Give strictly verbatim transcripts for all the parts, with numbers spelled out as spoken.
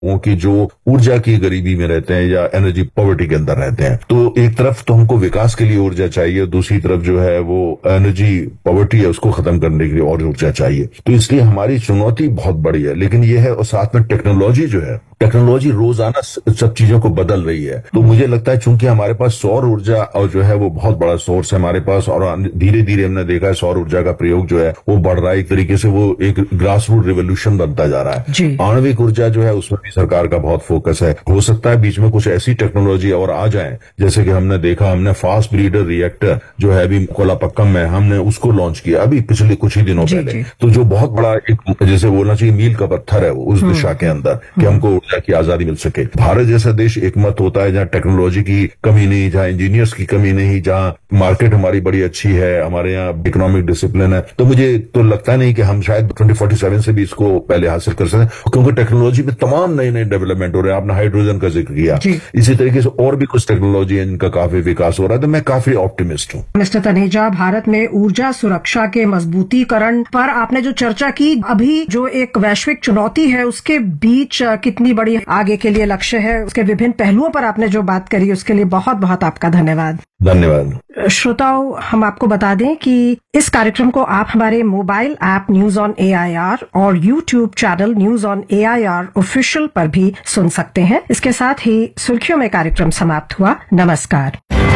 वो की जो ऊर्जा की गरीबी में रहते हैं या एनर्जी पॉवर्टी के अंदर रहते हैं। तो एक तरफ तो हमको विकास के लिए ऊर्जा चाहिए, दूसरी तरफ जो है वो एनर्जी पॉवर्टी है उसको खत्म करने के लिए और ऊर्जा चाहिए। तो इसलिए हमारी चुनौती बहुत बड़ी है, लेकिन ये है और साथ में टेक्नोलॉजी जो है, टेक्नोलॉजी रोजाना सब चीजों को बदल रही है। तो मुझे लगता है चूंकि हमारे पास सौर ऊर्जा और जो है वो बहुत बड़ा सोर्स है हमारे पास, और धीरे धीरे हमने देखा है सौर ऊर्जा का प्रयोग जो है वो बढ़ रहा है, एक तरीके से वो एक ग्रास रूट रिवोल्यूशन बनता जा रहा है। आणविक ऊर्जा जो है उसमें भी सरकार का बहुत फोकस है। हो सकता है बीच में कुछ ऐसी टेक्नोलॉजी और आ जाए, जैसे कि हमने देखा, हमने फास्ट ब्रीडर रिएक्टर जो है अभी कोलापक्कम में हमने उसको लॉन्च किया अभी पिछले कुछ ही दिनों पहले। तो जो बहुत बड़ा एक जैसे बोलना चाहिए मील का पत्थर है वो उस दिशा के अंदर कि हमको की आजादी मिल सके। भारत जैसा देश एकमत होता है जहां टेक्नोलॉजी की कमी नहीं, जहां इंजीनियर्स की कमी नहीं, जहां मार्केट हमारी बड़ी अच्छी है, हमारे यहाँ इकोनॉमिक डिसिप्लिन है। तो मुझे तो लगता नहीं कि हम शायद ट्वेंटी फोर्टी सेवन से भी इसको पहले हासिल कर सकते, क्योंकि टेक्नोलॉजी में तमाम नए नए डेवलपमेंट हो रहे हैं। आपने हाइड्रोजन का जिक्र किया, इसी तरीके से और भी कुछ टेक्नोलॉजी है जिनका काफी विकास हो रहा है। तो मैं काफी ऑप्टिमिस्ट हूँ। मिस्टर तनेजा, भारत में ऊर्जा सुरक्षा के मजबूतीकरण पर आपने जो चर्चा की, अभी जो एक वैश्विक चुनौती है उसके बीच कितनी बड़ी आगे के लिए लक्ष्य है, उसके विभिन्न पहलुओं पर आपने जो बात करी उसके लिए बहुत बहुत आपका धन्यवाद। धन्यवाद। श्रोताओं, हम आपको बता दें कि इस कार्यक्रम को आप हमारे mobile app news on A I R और YouTube channel news on A I R official पर भी सुन सकते हैं। इसके साथ ही सुर्खियों में कार्यक्रम समाप्त हुआ। नमस्कार।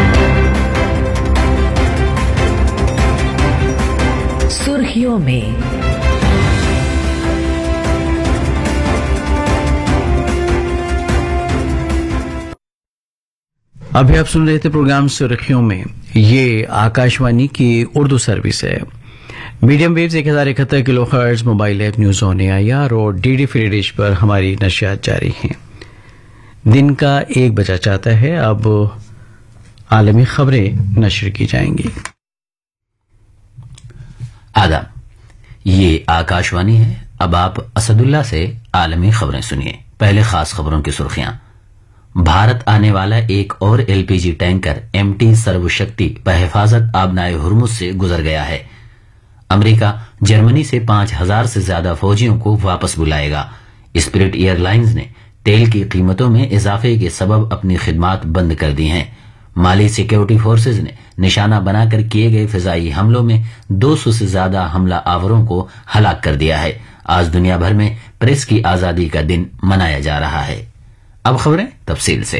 सुर्खियों में अभी आप सुन रहे थे प्रोग्राम सुर्खियों में। ये आकाशवाणी की उर्दू सर्विस है। मीडियम वेव्स एक हजार इकहत्तर kilo hertz, mobile app news on A I R और डी डी फ्री डिश पर हमारी नशियात जारी हैं। दिन का एक बजा चाहता है, अब आलमी खबरें नशर की जाएंगी। आदाब, ये आकाशवाणी है। अब आप असदुल्ला से आलमी खबरें सुनिए। पहले खास खबरों की सुर्खियां। भारत आने वाला एक और L P G tanker M T सर्वशक्ति बहिफाजत आबनाए हुर्मुज से गुजर गया है। अमेरिका जर्मनी से पांच हजार से ज्यादा फौजियों को वापस बुलाएगा। स्पिरिट एयरलाइंस ने तेल की कीमतों में इजाफे के सबब अपनी खिदमात बंद कर दी हैं। माली सिक्योरिटी फोर्सेज ने निशाना बनाकर किए गए फिजाई हमलों में दो सौ से ज्यादा हमला आवरों को हलाक कर दिया है। आज दुनिया भर में प्रेस की आजादी का दिन मनाया जा रहा है। अब खबरें तफसील से।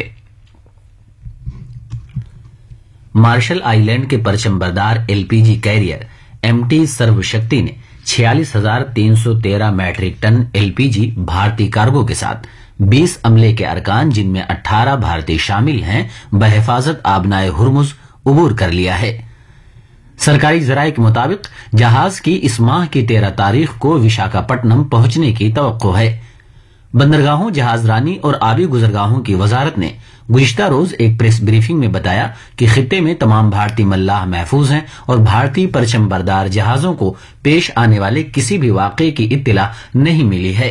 मार्शल आइलैंड के परचमबरदार L P G career M T सर्वशक्ति ने छियालीस हजार तीन सौ तेरह matric ton L P G भारतीय कार्गो के साथ बीस अमले के अरकान, जिनमें अठारह भारतीय शामिल हैं, बहिफाजत आबनाए हुर्मुज उबूर कर लिया है। सरकारी जराये के मुताबिक जहाज की इस माह की तेरह तारीख को विशाखापट्टनम पहुंचने की तवक्को है। बंदरगाहों, जहाजरानी और आबी गुजरगाहों की वजारत ने गुज़िश्ता रोज एक प्रेस ब्रीफिंग में बताया कि खित्ते में तमाम भारतीय मल्लाह महफूज हैं और भारतीय परचमबरदार जहाजों को पेश आने वाले किसी भी वाकये की इत्तिला नहीं मिली है।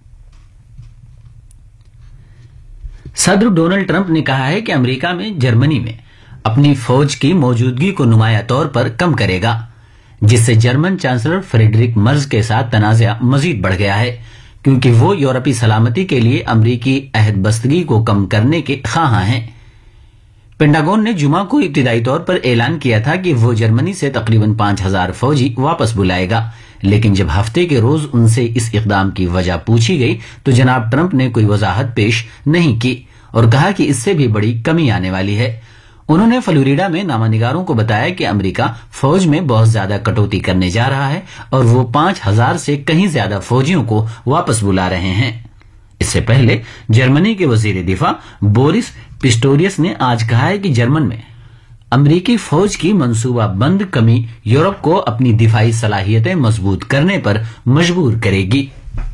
सदर डोनाल्ड ट्रंप ने कहा है कि अमेरिका में जर्मनी में अपनी फौज की मौजूदगी को नुमाया तौर पर कम करेगा, जिससे जर्मन चांसलर फ्रेडरिक मर्ज के साथ तनाज़ा मजीद बढ़ गया है, क्योंकि वो यूरोपीय सलामती के लिए अमरीकी अहदबस्तगी को कम करने के ख्वाहां हैं। पेंटागन ने जुमा को इब्तिदाई तौर पर ऐलान किया था कि वो जर्मनी से तकरीबन पांच हजार फौजी वापस बुलाएगा, लेकिन जब हफ्ते के रोज उनसे इस इकदाम की वजह पूछी गई तो जनाब ट्रंप ने कोई वजाहत पेश नहीं की और कहा कि इससे भी बड़ी कमी आने वाली है। उन्होंने फ्लोरिडा में नामानिगारों को बताया कि अमेरिका फौज में बहुत ज्यादा कटौती करने जा रहा है और वो पांच हजार से कहीं ज्यादा फौजियों को वापस बुला रहे हैं। इससे पहले जर्मनी के वजीर दिफा बोरिस पिस्टोरियस ने आज कहा है कि जर्मन में अमेरिकी फौज की मंसूबाबंद कमी यूरोप को अपनी दिफाई सलाहियतें मजबूत करने पर मजबूर करेगी।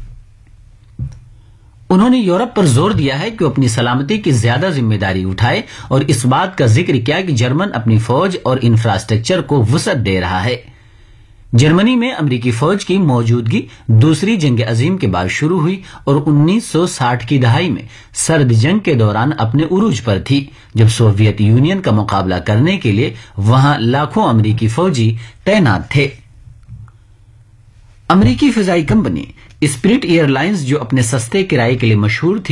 उन्होंने यूरोप पर जोर दिया है कि वो अपनी सलामती की ज्यादा जिम्मेदारी उठाए और इस बात का जिक्र किया कि जर्मन अपनी फौज और इंफ्रास्ट्रक्चर को वसअत दे रहा है। जर्मनी में अमेरिकी फौज की मौजूदगी दूसरी जंग अजीम के बाद शुरू हुई और उन्नीस सौ साठ की दहाई में सर्द जंग के दौरान अपने उरूज पर थी, जब सोवियत यूनियन का मुकाबला करने के लिए वहां लाखों अमेरिकी फौजी तैनात थे। अमेरिकी फिजाई कंपनी स्पिरिट एयरलाइंस जो अपने सस्ते किराए के लिए मशहूर थी,